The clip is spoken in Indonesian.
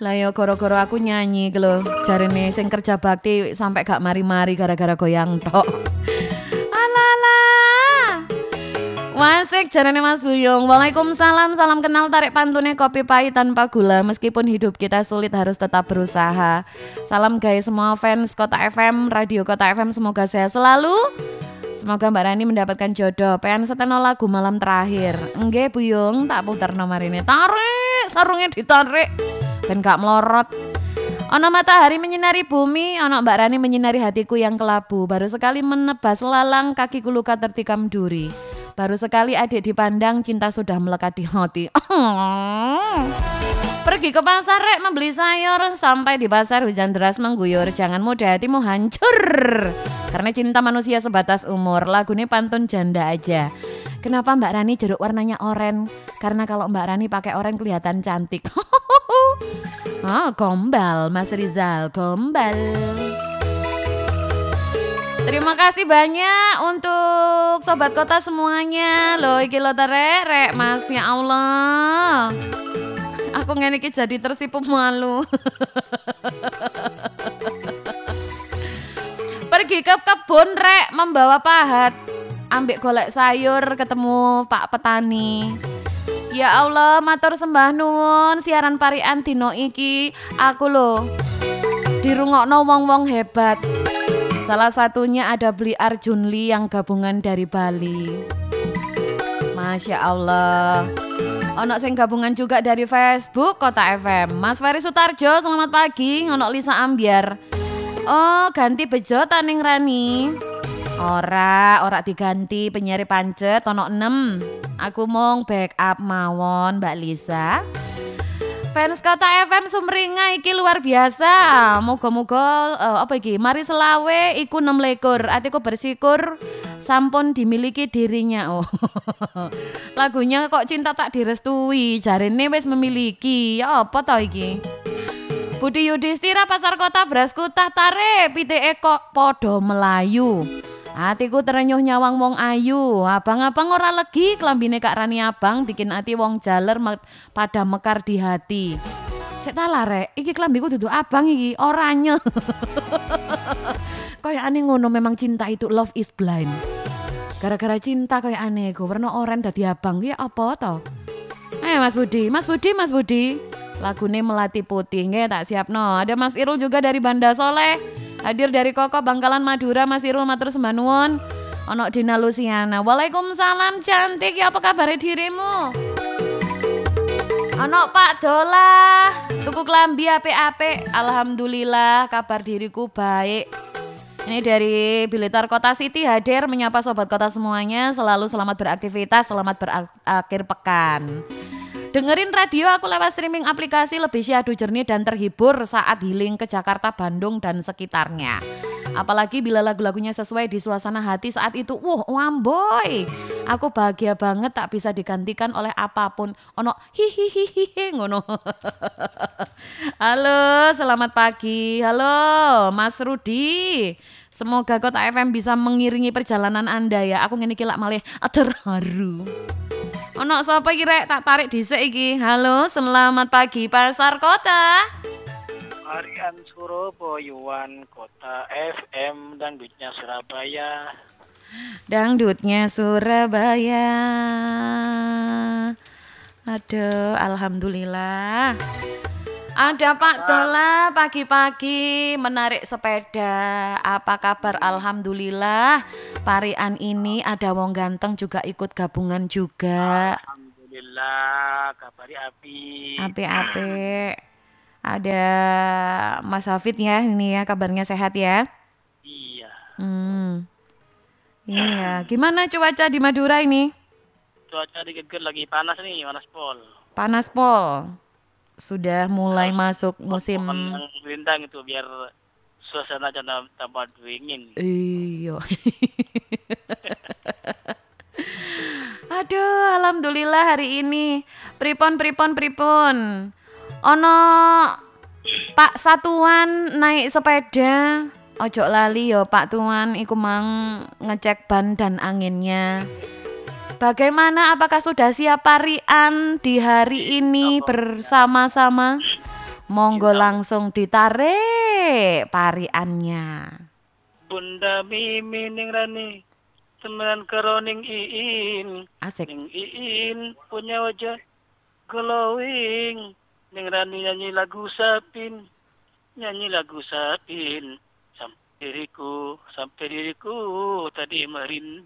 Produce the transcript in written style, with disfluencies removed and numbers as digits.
Lah yo goro-goro aku nyanyi iki lho. Jarene sing kerja bakti sampai gak mari-mari gara-gara goyang tok. Alah. Wasik jarane Mas Buyung. Waalaikumsalam, salam kenal tarik pantune kopi pahit tanpa gula. Meskipun hidup kita sulit harus tetap berusaha. Salam guys semua fans Kota FM, Radio Kota FM, semoga sehat selalu. Semoga Mbak Rani mendapatkan jodoh. Pengen seteno lagu malam terakhir. Nggih Buyung, tak putar nomor ini. Tarik, sarungnya ditarik. Ben gak melorot. Ono matahari menyinari bumi, ono Mbak Rani menyinari hatiku yang kelabu. Baru sekali menebas lalang, kakiku luka tertikam duri. Baru sekali adik dipandang, cinta sudah melekat di hati. Pergi ke pasar rek membeli sayur. Sampai di pasar hujan deras mengguyur. Jangan mudah hatimu hancur. Karena cinta manusia sebatas umur. Lagu ini pantun janda aja. Kenapa Mbak Rani jeruk warnanya oranye? Karena kalau Mbak Rani pakai oranye kelihatan cantik. Oh, gombal Mas Rizal, gombal. Terima kasih banyak untuk sobat kota semuanya. Loh iki lo rek Mas, ya Allah. Aku ngene iki jadi tersipu malu. Pergi ke kebun rek membawa pahat. Ambek golek sayur ketemu Pak Petani. Ya Allah, matur sembah nuwun siaran parian dino iki aku lho dirungokno wong-wong hebat. Salah satunya ada Bli Arjunli yang gabungan dari Bali. Masya Allah. Ono sing gabungan juga dari Facebook Kota FM. Mas Ferry Sutarjo, selamat pagi. Ono Lisa Ambiar. Oh, ganti bejo taning Rani. Ora diganti penyiar pancet ono 6. Aku mong backup mawon Mbak Lisa. Fans Kota FM Sumringa iki luar biasa. Moga-moga apa iki? Mari selawe iku 6 lekor. Atiku bersyukur sampun dimiliki dirinya. Oh. Lagunya kok cinta tak direstui. Jarene wis memiliki. Ya apa to iki? Budi Yudhistira Pasar Kota Beras Kutah Tare pitike kok podo Melayu. Atiku terenyuh nyawang wong ayu. Abang-abang ora legi klambine Kak Rani abang bikin ati wong jaler pada mekar di hati. Sik ta larek, iki klambiku dudu abang iki, oranye. Kayak aneh ngono memang cinta itu love is blind. Gara-gara cinta kayak aneh go warna oranye dadi abang ya apa to? Ayo Mas Budi. Lagune Melati Putih nggih tak siapno. Ada Mas Irul juga dari Banda Soleh. Hadir dari Koko Bangkalan Madura, Mas Irul matur sembah nuwun. Ono Dina Luciana. Waalaikumsalam cantik, ya apa kabar dirimu? Ono Pak Dola, tuku klambi apik-apik. Alhamdulillah kabar diriku baik. Ini dari Blitar Kota City hadir menyapa sobat kota semuanya. Selalu selamat beraktivitas, selamat berakhir pekan. Dengerin radio aku lewat streaming aplikasi lebih syahdu jernih dan terhibur saat healing ke Jakarta, Bandung dan sekitarnya. Apalagi bila lagu-lagunya sesuai di suasana hati saat itu. Wamboy. Aku bahagia banget tak bisa digantikan oleh apapun. Ono hihihihi ngono. Halo, selamat pagi. Halo, Mas Rudi. Semoga Kota FM bisa mengiringi perjalanan Anda ya. Aku ngene iki lak malih terharu. Ono sapa iki rek tak tarik dhisik iki. Halo, selamat pagi Pasar Kota. Arian Surabaya, Kota FM, dangdutnya Surabaya. Dangdutnya Surabaya. Aduh, alhamdulillah. Ada Pak Dola pagi-pagi menarik sepeda. Apa kabar? Alhamdulillah. Parian ini ada wong ganteng juga ikut gabungan juga. Alhamdulillah, kabari api. Api-api. Ada Mas Hafid ya, ini ya kabarnya sehat ya. Iya. Iya. Gimana cuaca di Madura ini? Cuaca dikit-dikit lagi panas nih, panas pol. Panas pol. Sudah mulai masuk musim Lintang itu biar suasana jangan tambah dingin. Iya. Aduh, alhamdulillah hari ini pripon. Ono Pak Satuan naik sepeda. Ojo lali yo Pak Tuan iku mang ngecek ban dan anginnya. Bagaimana, apakah sudah siap parian di hari ini bersama-sama? Monggo Cinta. langsung ditarik pariannya. Bunda Mimi ning Rani temenan karo ning Iin. Asik. Ning Iin punya wajah glowing. Ning Rani nyanyi lagu Sapin. Nyanyi lagu Sapin. Sampai diriku tadi merindu.